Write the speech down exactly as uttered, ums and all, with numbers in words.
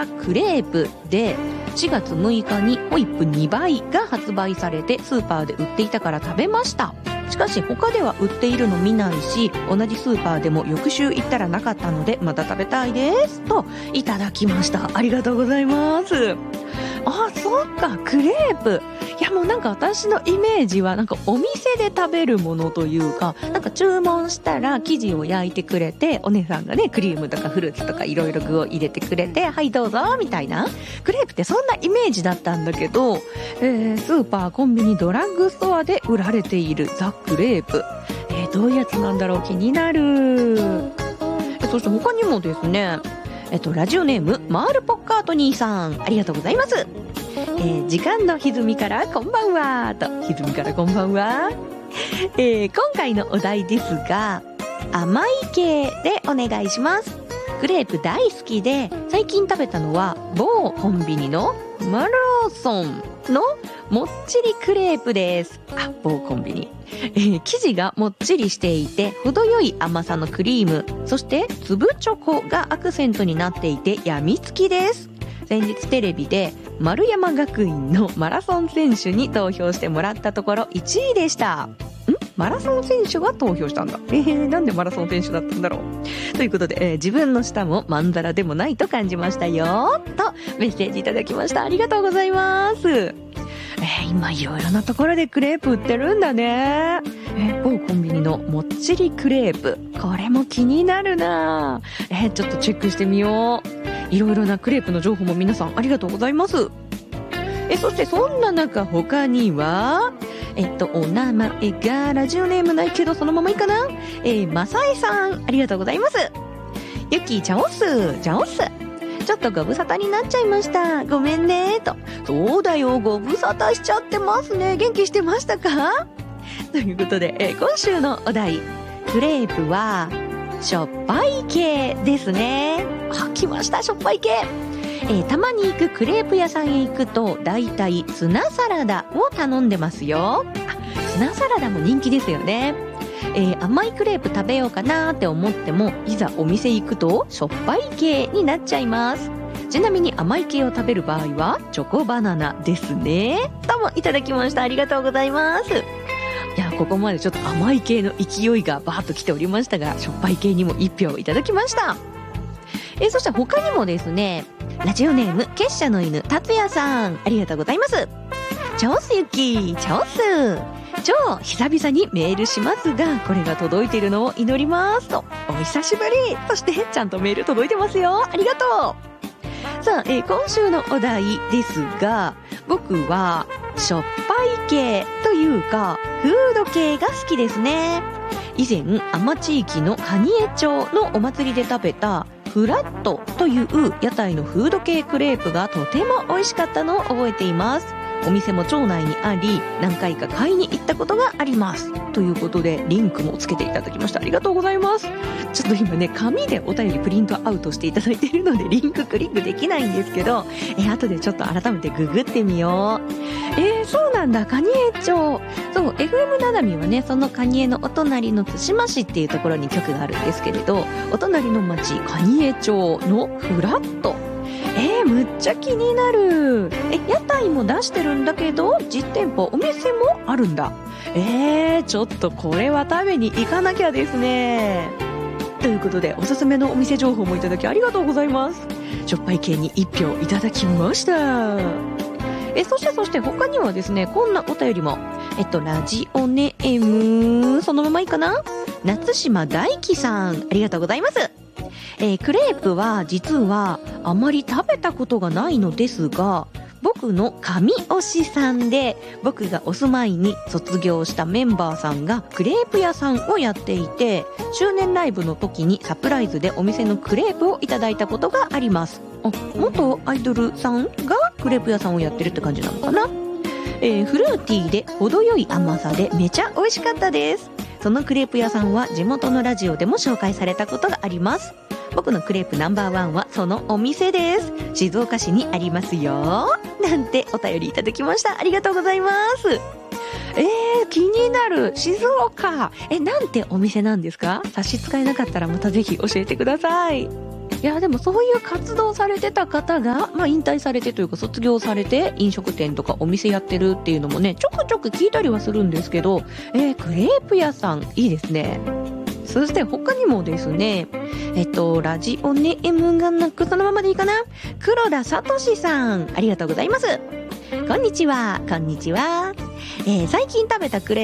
ザ・クレープでしがつむいかにホイップにばいが発売されてスーパーで売っていたから食べました。しかし他では売っているの見ないし、同じスーパーでも翌週行ったらなかったのでまた食べたいですといただきました。ありがとうございます。あ、そっか、クレープ。いやもうなんか私のイメージはなんかお店で食べるものというか、なんか注文したら生地を焼いてくれて、お姉さんがねクリームとかフルーツとかいろいろ具を入れてくれて、はいどうぞみたいな、クレープってそんなイメージだったんだけど、えー、スーパー、コンビニ、ドラッグストアで売られているザ・クレープ、えー、どういうやつなんだろう、気になる。えそして他にもですね、えっとラジオネームマールポッカートニーさん、ありがとうございます。えー、時間の歪みからこんばんはと、歪みからこんばんは、えー、今回のお題ですが、甘い系でお願いします。クレープ大好きで、最近食べたのは某コンビニのマラソンのもっちりクレープです。あ、某コンビニ、えー、生地がもっちりしていて程よい甘さのクリーム、そして粒チョコがアクセントになっていてやみつきです。先日テレビで丸山学院のマラソン選手に投票してもらったところいちいでした。んマラソン選手が投票したんだ。えー、なんでマラソン選手だったんだろう。ということで、えー、自分の舌もまんざらでもないと感じましたよとメッセージいただきました。ありがとうございます。えー、今いろいろなところでクレープ売ってるんだね。えー、某コンビニのもっちりクレープ、これも気になるな。えー、ちょっとチェックしてみよう。いろいろなクレープの情報も皆さんありがとうございます。えそしてそんな中、他にはえっとお名前がラジオネームないけどそのままいいかな。えー、まさえさん、ありがとうございます。ゆきちゃおすちゃおす、ちょっとご無沙汰になっちゃいました、ごめんねと。そうだよ、ご無沙汰しちゃってますね。元気してましたかということで、えー、今週のお題、クレープはしょっぱい系ですね。あ、来ました、しょっぱい系。えー、たまに行くクレープ屋さんへ行くとだいたいツナサラダを頼んでますよ。あ、ツナサラダも人気ですよね。えー、甘いクレープ食べようかなって思っても、いざお店行くとしょっぱい系になっちゃいます。ちなみに甘い系を食べる場合はチョコバナナですね。どうもいただきました、ありがとうございます。いや、ここまでちょっと甘い系の勢いがバーッと来ておりましたが、しょっぱい系にもいち票いただきました。えー、そして他にもですね、ラジオネーム結社の犬達也さん、ありがとうございます。チャオスゆき、チャオス、超久々にメールしますが、これが届いているのを祈りますと。お久しぶり。そしてちゃんとメール届いてますよ、ありがとう。さあ、えー、今週のお題ですが、僕はしょっぱい系というかフード系が好きですね。以前安間地域の蟹江町のお祭りで食べたフラットという屋台のフード系クレープがとても美味しかったのを覚えています。お店も町内にあり、何回か買いに行ったことがあります。ということでリンクもつけていただきました。ありがとうございます。ちょっと今ね、紙でお便りプリントアウトしていただいているのでリンククリックできないんですけど、え後でちょっと改めてググってみよう。えー、そうなんだ、蟹江町。そう、エフエム ななみはね、その蟹江のお隣の対馬市っていうところに局があるんですけれど、お隣の町蟹江町のフラット、えー、むっちゃ気になる。え、屋台も出してるんだけど実店舗、お店もあるんだ。えー、ちょっとこれは食べに行かなきゃですね。ということで、おすすめのお店情報もいただきありがとうございます。しょっぱい系にいち票いただきました。え、そしてそして他にはですね、こんなお便りも。えっとラジオネームそのままいいかな、夏島大輝さん、ありがとうございます。えー、クレープは実はあまり食べたことがないのですが、僕の神推しさんで、僕がお住まいに卒業したメンバーさんがクレープ屋さんをやっていて、周年ライブの時にサプライズでお店のクレープをいただいたことがあります。あ、元アイドルさんがクレープ屋さんをやってるって感じなのかな。えー、フルーティーで程よい甘さでめちゃ美味しかったです。そのクレープ屋さんは地元のラジオでも紹介されたことがあります。僕のクレープナンバーワンはそのお店です。静岡市にありますよ。なんてお便りいただきました。ありがとうございます。えー、気になる。静岡。え、なんてお店なんですか？差し支えなかったらまたぜひ教えてください。 いやでもそういう活動されてた方が、まあ、引退されてというか卒業されて飲食店とかお店やってるっていうのもねちょくちょく聞いたりはするんですけど、えー、クレープ屋さんいいですね。そして他にもですね、えっとラジオネームがなくそのままでいいかな、黒田聡さんありがとうございます。こんにちはこんにちは、えー、最近食べたクレープ